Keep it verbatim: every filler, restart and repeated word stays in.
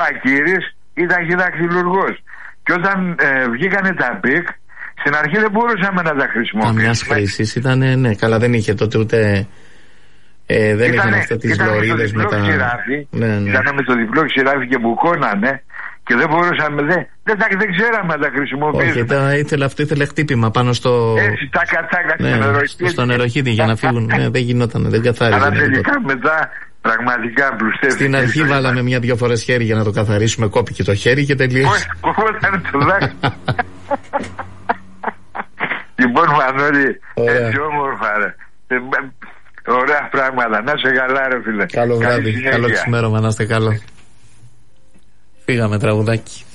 Ακύρης ήταν χειραξιλουργός. Και όταν ε, βγήκανε τα πικ, στην αρχή δεν μπορούσαμε να τα χρησιμοποιήσουμε. Καμιάς χρήσης ήταν, ναι, καλά, δεν είχε τότε ούτε. Ε, δεν ήτανε, είχαν αυτές τις λωρίδες με τα. Ναι, ναι. Ήταν με το διπλό ξηράφι και μπουκώνανε και δεν μπορούσαμε, δεν, δεν, δεν, δεν ξέραμε να τα χρησιμοποιήσουμε. Όχι, ήθελε, αυτό ήθελε χτύπημα πάνω στο. Έτσι, τα κατάκα ναι, στο νεροχύτη. Στο νεροχύτη για να φύγουν. Ναι, δεν γινόταν, δεν καθάριζε. Αλλά τελικά μετά πραγματικά πλουστεύτηκε. Στην αρχή βάλαμε μια-δυο φορές χέρι για να το καθαρίσουμε, κόπηκε το χέρι και τελείωσε. Κόβονταν το δάχτυλο. Λοιπόν, Μανώλη, έτσι όμορφα ρε. Ωραία πράγματα. Να σε καλά ρε φίλε. Καλό βράδυ, καλό ξημέρωμα, να είστε καλό. Φύγαμε τραγουδάκι.